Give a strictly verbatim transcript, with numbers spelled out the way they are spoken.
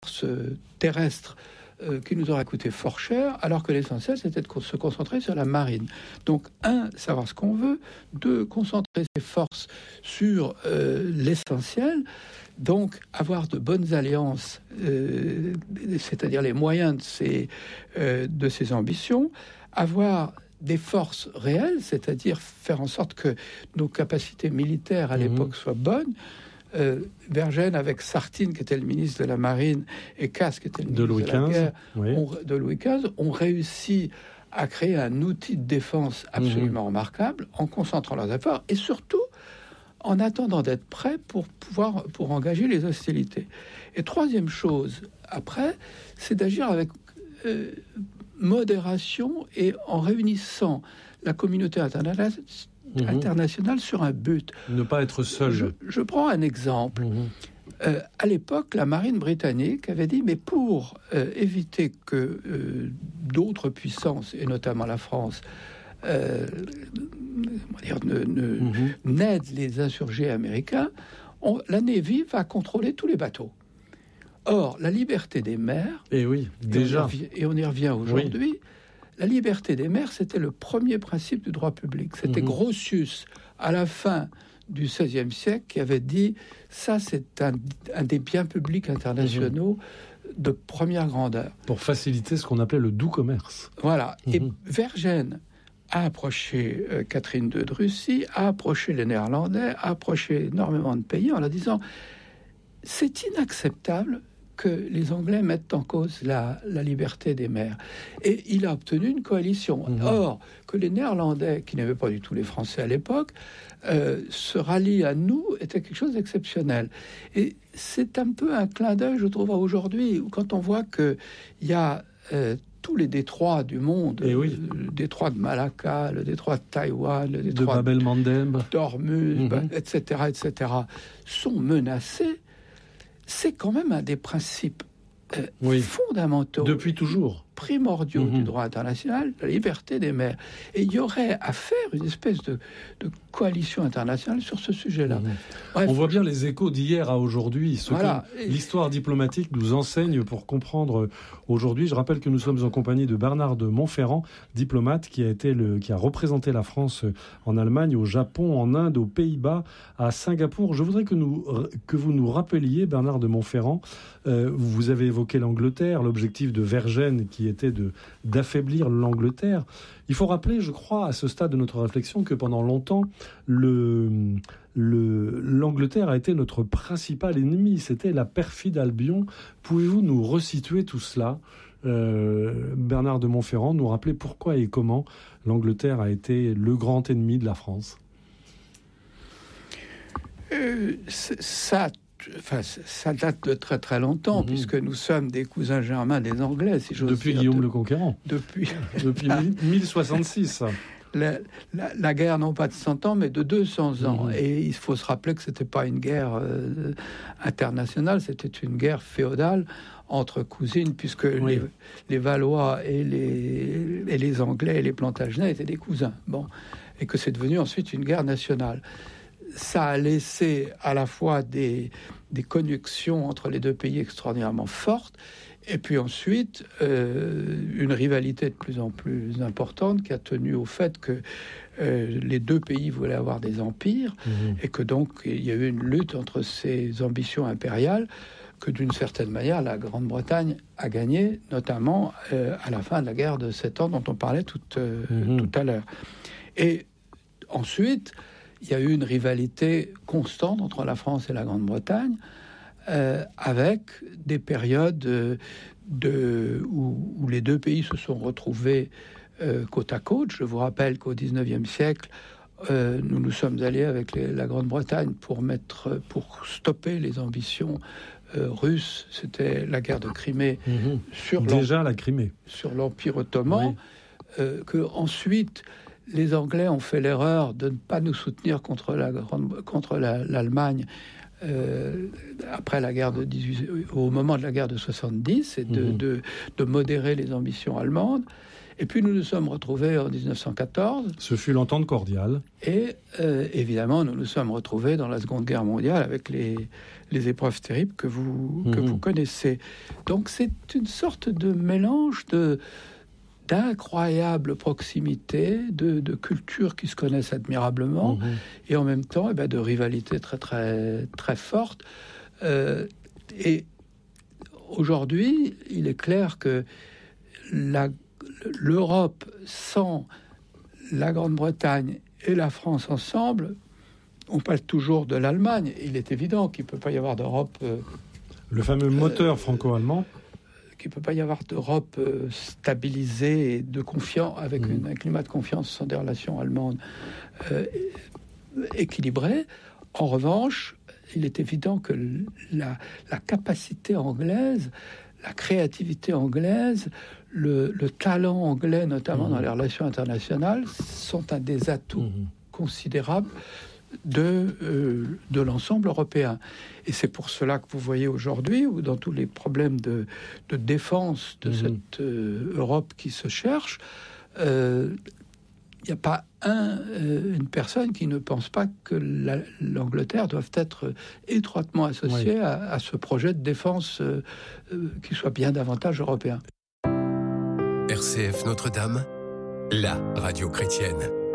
forces terrestres euh, qui nous auraient coûté fort cher, alors que l'essentiel, c'était de se concentrer sur la marine. Donc, un, savoir ce qu'on veut. Deux, concentrer ses forces sur euh, l'essentiel. Donc, avoir de bonnes alliances, euh, c'est-à-dire les moyens de ces, euh, de ces ambitions. Avoir des forces réelles, c'est-à-dire faire en sorte que nos capacités militaires à mmh. l'époque soient bonnes. Euh, Vergennes, avec Sartine, qui était le ministre de la Marine, et Casse, qui était le ministre de, de la Guerre, oui. ont, de Louis quinze, ont réussi à créer un outil de défense absolument mmh. remarquable, en concentrant leurs efforts, et surtout en attendant d'être prêts pour pouvoir pour engager les hostilités. Et troisième chose, après, c'est d'agir avec euh, modération et en réunissant la communauté internationale, mmh. internationale sur un but. Ne pas être seul. Je, je prends un exemple. Mmh. Euh, à l'époque, la marine britannique avait dit, mais pour euh, éviter que euh, d'autres puissances, et notamment la France, euh, dire, ne, ne, mmh. n'aident les insurgés américains, on, la Navy va contrôler tous les bateaux. Or, la liberté des mers, et oui, déjà, et on y revient, et on y revient aujourd'hui, oui. La liberté des mers, c'était le premier principe du droit public. C'était mmh. Grotius, à la fin du seizième siècle, qui avait dit « ça, c'est un, un des biens publics internationaux mmh. de première grandeur ». Pour faciliter ce qu'on appelait le doux commerce. Voilà. Mmh. Et Vergennes a approché euh, Catherine deux de Russie, a approché les Néerlandais, a approché énormément de pays en leur disant « c'est inacceptable ». que les Anglais mettent en cause la, la liberté des mers. Et il a obtenu une coalition. Mmh. Or, que les Néerlandais, qui n'avaient pas du tout les Français à l'époque, euh, se rallient à nous, était quelque chose d'exceptionnel. Et c'est un peu un clin d'œil, je trouve, à aujourd'hui, où quand on voit qu'il y a euh, tous les détroits du monde, oui. le détroit de Malacca, le détroit de Taïwan, le détroit de Bab-el-Mandeb, d'Ormuz, mmh. et cetera, et cetera, sont menacés. C'est quand même un des principes euh, oui. fondamentaux, depuis toujours, primordiaux mmh. du droit international, la liberté des mers. Et il y aurait à faire une espèce de, de coalition internationale sur ce sujet-là. Mmh. Bref, on voit bien les échos d'hier à aujourd'hui, ce voilà. que et... l'histoire diplomatique nous enseigne pour comprendre aujourd'hui. Je rappelle que nous sommes en compagnie de Bernard de Montferrand, diplomate qui a été le, qui a représenté la France en Allemagne, au Japon, en Inde, aux Pays-Bas, à Singapour. Je voudrais que, nous, que vous nous rappeliez, Bernard de Montferrand, euh, vous avez évoqué l'Angleterre, l'objectif de Vergennes qui était de, d'affaiblir l'Angleterre. Il faut rappeler, je crois, à ce stade de notre réflexion, que pendant longtemps, le, le, l'Angleterre a été notre principal ennemi. C'était la perfide Albion. Pouvez-vous nous resituer tout cela, euh, Bernard de Montferrand, nous rappeler pourquoi et comment l'Angleterre a été le grand ennemi de la France ? euh, Ça Enfin, ça date de très très longtemps, mmh. puisque nous sommes des cousins germains des Anglais, si j'ose Depuis dire. Guillaume de... le Conquérant. Depuis, Depuis mille soixante-six. La, la, la guerre, non pas de cent ans, mais de deux cents ans. Mmh. Et il faut se rappeler que ce n'était pas une guerre euh, internationale, c'était une guerre féodale entre cousines, puisque oui. les, les Valois et les, et les Anglais et les Plantagenets étaient des cousins. Bon. Et que c'est devenu ensuite une guerre nationale. Ça a laissé à la fois des, des connexions entre les deux pays extraordinairement fortes, et puis ensuite euh, une rivalité de plus en plus importante qui a tenu au fait que euh, les deux pays voulaient avoir des empires, mmh. et que donc il y a eu une lutte entre ces ambitions impériales que d'une certaine manière la Grande-Bretagne a gagné, notamment euh, à la fin de la guerre de Sept Ans dont on parlait tout, euh, mmh. tout à l'heure. Et ensuite, il y a eu une rivalité constante entre la France et la Grande-Bretagne, euh, avec des périodes de, de, où, où les deux pays se sont retrouvés euh, côte à côte. Je vous rappelle qu'au dix-neuvième siècle, euh, nous nous sommes alliés avec les, la Grande-Bretagne pour, mettre, pour stopper les ambitions euh, russes. C'était la guerre de Crimée. Mmh. Sur Déjà la Crimée. Sur l'Empire ottoman, oui. euh, que ensuite... Les Anglais ont fait l'erreur de ne pas nous soutenir contre, la grande, contre la, l'Allemagne euh, après la guerre de dix-huit, au moment de la guerre de soixante-dix, et de, mmh. de, de modérer les ambitions allemandes. Et puis nous nous sommes retrouvés en dix-neuf cent quatorze. Ce fut l'entente cordiale. Et euh, évidemment, nous nous sommes retrouvés dans la Seconde Guerre mondiale avec les, les épreuves terribles que vous, mmh. que vous connaissez. Donc c'est une sorte de mélange de, d'incroyable proximité, de, de cultures qui se connaissent admirablement, mmh. et en même temps eh ben, de rivalité très, très, très forte. Euh, et aujourd'hui, il est clair que la l'Europe sans la Grande-Bretagne et la France ensemble, on parle toujours de l'Allemagne. Il est évident qu'il ne peut pas y avoir d'Europe... Euh, le fameux moteur euh, franco-allemand. Qu'il ne peut pas y avoir d'Europe euh, stabilisée et de confiance, avec mmh. une, un climat de confiance sans des relations allemandes euh, équilibrées. En revanche, il est évident que la, la capacité anglaise, la créativité anglaise, le, le talent anglais, notamment mmh. dans les relations internationales, sont un des atouts mmh. considérables de, euh, de l'ensemble européen. Et c'est pour cela que vous voyez aujourd'hui, ou dans tous les problèmes de, de défense de mmh. cette euh, Europe qui se cherche, il euh, n'y a pas un, euh, une personne qui ne pense pas que la, l'Angleterre doit être étroitement associée oui. à, à ce projet de défense euh, euh, qui soit bien davantage européen. R C F Notre-Dame, la radio chrétienne.